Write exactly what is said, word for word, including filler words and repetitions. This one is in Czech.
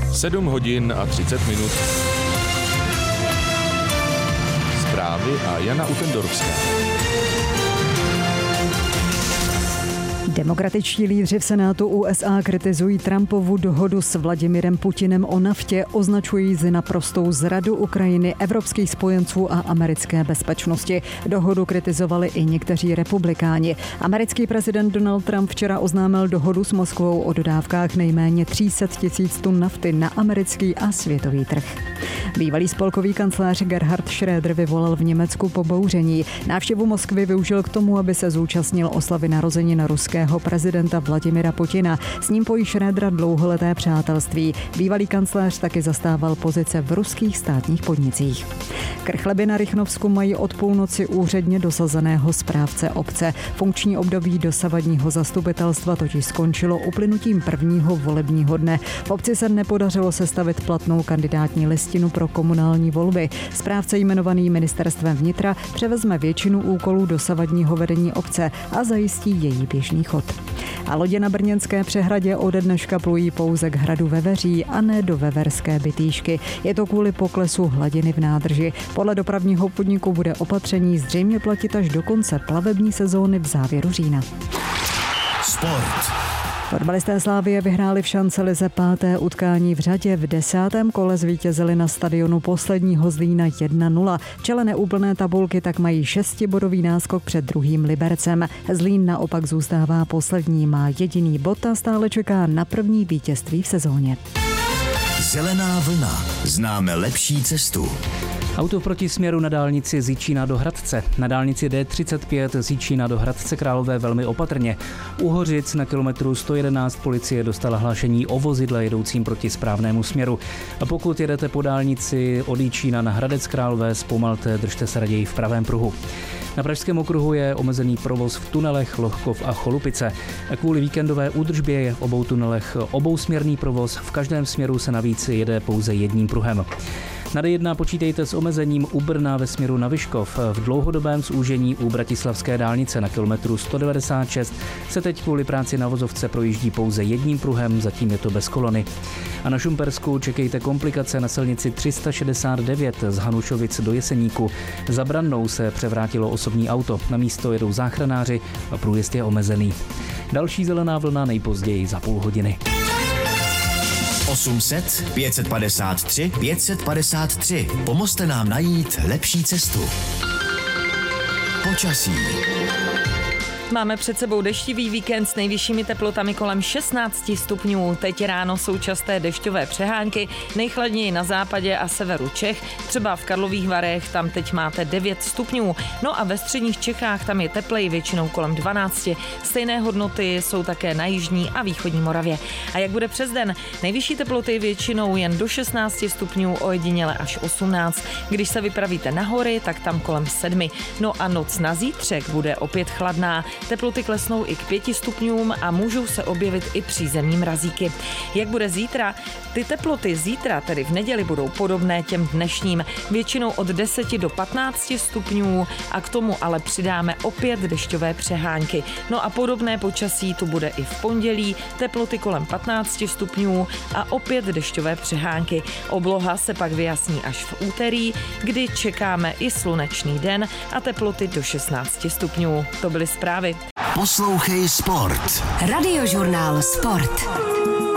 sedm hodin a třicet minut. Zprávy a Jana Utendorská. Demokratičtí lídři v Senátu U S A kritizují Trumpovu dohodu s Vladimirem Putinem o naftě, označují za naprostou zradu Ukrajiny, evropských spojenců a americké bezpečnosti. Dohodu kritizovali i někteří republikáni. Americký prezident Donald Trump včera oznámil dohodu s Moskvou o dodávkách nejméně tři sta tisíc tun nafty na americký a světový trh. Bývalý spolkový kancléř Gerhard Schröder vyvolal v Německu pobouření. Návštěvu Moskvy využil k tomu, aby se zúčastnil oslavy narozenin ruského prezidenta Vladimira Putina. S ním pojí Schrödera dlouholeté přátelství. Bývalý kancléř taky zastával pozice v ruských státních podnicích. Krchleby na Rychnovsku mají od půlnoci úředně dosazeného správce obce. Funkční období dosavadního zastupitelstva totiž skončilo uplynutím prvního volebního dne. V obci se nepodařilo sestavit platnou kandidátní listinu pro komunální volby. Správce jmenovaný ministerstvem vnitra převezme většinu úkolů dosavadního vedení obce a zajistí její běžný chod. A lodě na brněnské přehradě ode dneška plují pouze k hradu Veveří a ne do Veverské Bytýšky. Je to kvůli poklesu hladiny v nádrži. Podle dopravního podniku bude opatření zřejmě platit až do konce plavební sezóny v závěru října. Sport. Fotbalisté Slavie vyhráli v šancelize páté utkání v řadě. V desátém kole zvítězili na stadionu posledního Zlína jedna nula. V čele neúplné tabulky tak mají šestibodový náskok před druhým Libercem. Zlín naopak zůstává poslední, má jediný bod a stále čeká na první vítězství v sezóně. Zelená vlna. Známe lepší cestu. Auto v protisměru na dálnici z Jičína do Hradce. Na dálnici D třicet pět z Jičína do Hradce Králové velmi opatrně. U Hořic na kilometru sto jedenáct policie dostala hlášení o vozidle jedoucím proti správnému směru. A pokud jedete po dálnici od Jičína na Hradec Králové, zpomalte, držte se raději v pravém pruhu. Na Pražském okruhu je omezený provoz v tunelech Lohkov a Cholupice. Kvůli víkendové údržbě je v obou tunelech obousměrný provoz, v každém směru se navíc jede pouze jedním pruhem. Na D jedna počítejte s omezením u Brna ve směru na Vyškov. V dlouhodobém zúžení u Bratislavské dálnice na kilometru sto devadesát šest se teď kvůli práci na vozovce projíždí pouze jedním pruhem, zatím je to bez kolony. A na Šumpersku čekejte komplikace na silnici tři sta šedesát devět z Hanušovic do Jeseníku. Za Brannou se převrátilo osobní auto. Na místo jedou záchranáři a průjezd je omezený. Další zelená vlna nejpozději za půl hodiny. osm set pět set padesát tři pět set padesát tři. Pomozte nám najít lepší cestu. Počasí. Máme před sebou deštivý víkend s nejvyššími teplotami kolem šestnáct stupňů. Teď ráno jsou časté dešťové přehánky, nejchladněji na západě a severu Čech. Třeba v Karlových Varech, tam teď máte devět stupňů. No a ve středních Čechách tam je teplej, většinou kolem dvanáct. Stejné hodnoty jsou také na jižní a východní Moravě. A jak bude přes den? Nejvyšší teploty většinou jen do šestnáct stupňů, ojediněle až osmnáct. Když se vypravíte na hory, tak tam kolem sedmi. No a noc na zítřek bude opět chladná. Teploty klesnou i k pěti stupňům a můžou se objevit i přízemní mrazíky. Jak bude zítra? Ty teploty zítra, tedy v neděli, budou podobné těm dnešním. Většinou od deseti do patnácti stupňů a k tomu ale přidáme opět dešťové přehánky. No a podobné počasí tu bude i v pondělí, teploty kolem patnácti stupňů a opět dešťové přehánky. Obloha se pak vyjasní až v úterý, kdy čekáme i slunečný den a teploty do šestnácti stupňů. To byly zprávy. Poslouchej Sport. Radiožurnál Sport.